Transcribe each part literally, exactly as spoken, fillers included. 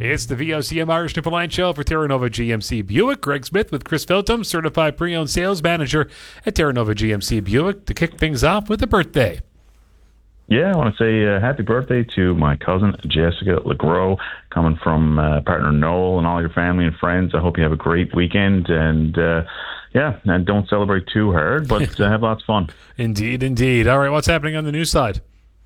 It's the V O C M Irish Newfoundland Show for Terra Nova G M C Buick. Greg Smith with Chris Filton, certified pre-owned sales manager at Terra Nova G M C Buick, to kick things off with a birthday. Yeah, I want to say uh, happy birthday to my cousin Jessica LeGros, coming from uh, partner Noel and all your family and friends. I hope you have a great weekend, and uh, yeah, and don't celebrate too hard, but uh, have lots of fun. Indeed, indeed. All right, what's happening on the news side?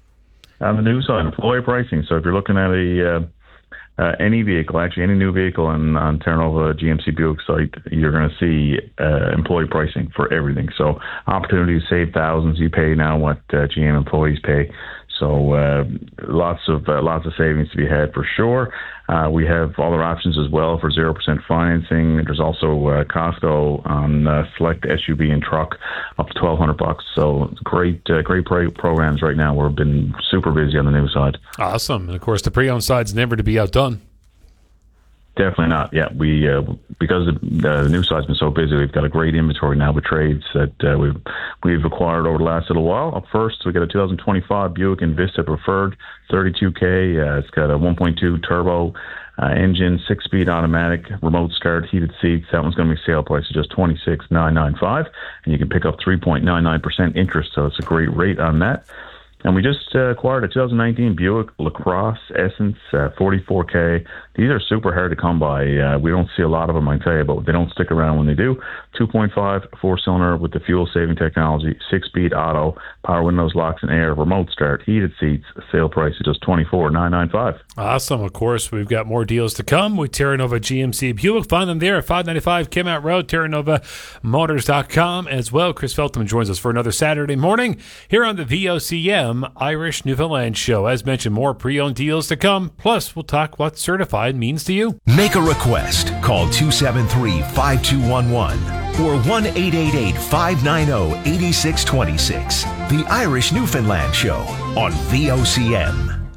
On the news side, employee pricing. So if you're looking at a uh, uh, any vehicle, actually any new vehicle on, on Terra Nova G M C Buick site, you're going to see uh, employee pricing for everything. So opportunity to save thousands. You pay now what uh, G M employees pay. So uh, lots of uh, lots of savings to be had for sure. Uh, we have other options as well for zero percent financing. There's also uh, Costco on uh, select S U V and truck up to twelve hundred bucks. So great uh, great pro- programs right now. We've been super busy on the new side. Awesome. And of course, the pre-owned side's never to be outdone. Definitely not. Yeah, we uh, because the, the new side's been so busy, we've got a great inventory now with trades that uh, we've we've acquired over the last little while. Up first, we got a two thousand twenty-five Buick Envista Preferred, thirty-two K. Uh, it's got a one point two turbo uh, engine, six-speed automatic, remote start, heated seats. That one's going to be sale price of just twenty-six thousand nine hundred ninety-five dollars, and you can pick up three point nine nine percent interest. So it's a great rate on that. And we just uh, acquired a two thousand nineteen Buick LaCrosse Essence, uh, forty-four K. These are super hard to come by. Uh, we don't see a lot of them, I can tell you, but they don't stick around when they do. two point five, four-cylinder with the fuel-saving technology, six-speed auto, power windows, locks and air, remote start, heated seats. Sale price is just twenty-four thousand nine hundred ninety-five dollars. Awesome. Of course, we've got more deals to come with Terra Nova G M C Buick. Find them there at five ninety-five Kmart Road, terra nova motors dot com as well. Chris Feltham joins us for another Saturday morning here on the V O C M Irish Newfoundland Show. As mentioned, more pre-owned deals to come. Plus, we'll talk what certified means to you. Make a request. Call two seven three, five two one one or one eight eight eight, five nine zero, eight six two six. The Irish Newfoundland Show on V O C M.